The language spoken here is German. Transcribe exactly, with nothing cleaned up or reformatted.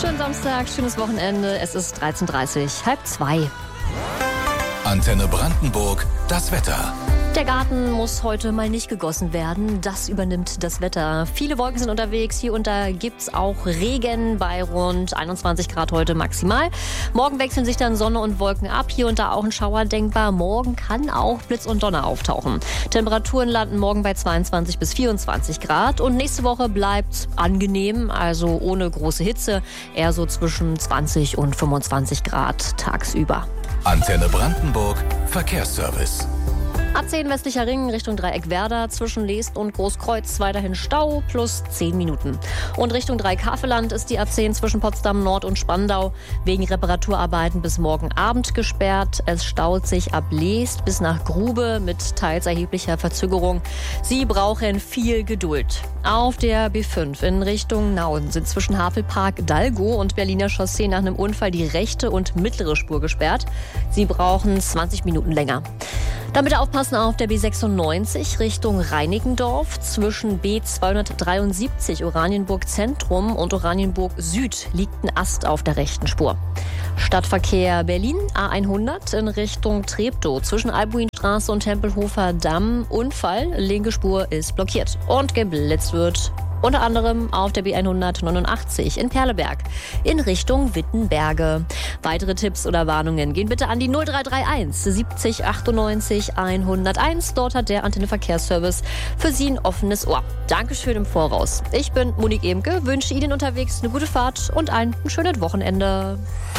Schönen Samstag, schönes Wochenende. Es ist dreizehn Uhr dreißig, halb zwei. Antenne Brandenburg, das Wetter. Der Garten muss heute mal nicht gegossen werden. Das übernimmt das Wetter. Viele Wolken sind unterwegs. Hier und da gibt's auch Regen bei rund einundzwanzig Grad heute maximal. Morgen wechseln sich dann Sonne und Wolken ab. Hier und da auch ein Schauer denkbar. Morgen kann auch Blitz und Donner auftauchen. Temperaturen landen morgen bei zweiundzwanzig bis vierundzwanzig Grad. Und nächste Woche bleibt angenehm, also ohne große Hitze. Eher so zwischen zwanzig und fünfundzwanzig Grad tagsüber. Antenne Brandenburg, Verkehrsservice. A zehn westlicher Ring Richtung Dreieck Werder, zwischen Leest und Großkreuz weiterhin Stau plus zehn Minuten. Und Richtung Dreieck-Havelland ist die A zehn zwischen Potsdam Nord und Spandau wegen Reparaturarbeiten bis morgen Abend gesperrt. Es staut sich ab Leest bis nach Grube mit teils erheblicher Verzögerung. Sie brauchen viel Geduld. Auf der B fünf in Richtung Nauen sind zwischen Havelpark, Dalgo und Berliner Chaussee nach einem Unfall die rechte und mittlere Spur gesperrt. Sie brauchen zwanzig Minuten länger. Dann bitte aufpassen auf der B sechsundneunzig Richtung Reinickendorf. Zwischen B zweihundertdreiundsiebzig Oranienburg Zentrum und Oranienburg Süd liegt ein Ast auf der rechten Spur. Stadtverkehr Berlin A hundert in Richtung Treptow. Zwischen Albuinstraße und Tempelhofer Damm Unfall. Linke Spur ist blockiert. Und geblitzt wird unter anderem auf der B hundertneunundachtzig in Perleberg in Richtung Wittenberge. Weitere Tipps oder Warnungen gehen bitte an die null drei drei eins siebzig achtundneunzig hunderteins. Dort hat der Antenne Verkehrsservice für Sie ein offenes Ohr. Dankeschön im Voraus. Ich bin Monique Emke, wünsche Ihnen unterwegs eine gute Fahrt und ein schönes Wochenende.